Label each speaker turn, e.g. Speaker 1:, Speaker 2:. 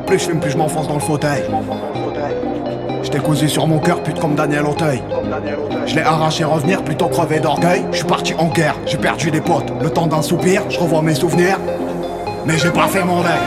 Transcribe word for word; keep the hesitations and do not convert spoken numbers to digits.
Speaker 1: Plus je fume, plus je m'enfonce dans le fauteuil. J't'ai cousu sur mon cœur, pute comme Daniel Auteuil. Je l'ai arraché revenir, plutôt crevé d'orgueil. Je suis parti en guerre, j'ai perdu des potes. Le temps d'un soupir, je revois mes souvenirs. Mais j'ai pas fait mon deuil.